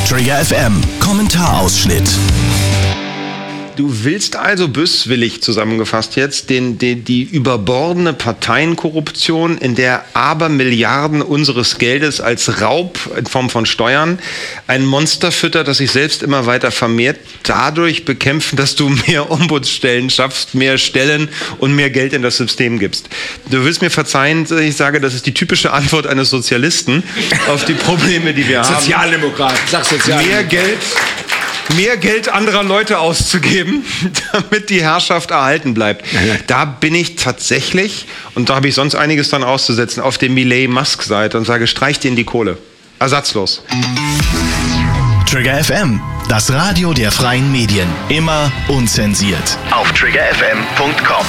Trigger FM Kommentarausschnitt. Du willst also böswillig zusammengefasst jetzt die überbordene Parteienkorruption, in der Abermilliarden unseres Geldes als Raub in Form von Steuern ein Monster füttert, das sich selbst immer weiter vermehrt, dadurch bekämpfen, dass du mehr Ombudsstellen schaffst, mehr Stellen und mehr Geld in das System gibst. Du wirst mir verzeihen, ich sage, das ist die typische Antwort eines Sozialisten auf die Probleme, die wir haben. Sozialdemokrat, sag Sozialdemokrat. Mehr Geld anderer Leute auszugeben, damit die Herrschaft erhalten bleibt. Da bin ich tatsächlich, und da habe ich sonst einiges dran auszusetzen, auf der Milei-Musk-Seite und sage, streicht ihnen die Kohle. Ersatzlos. Trigger FM, das Radio der freien Medien. Immer unzensiert. Auf triggerfm.com.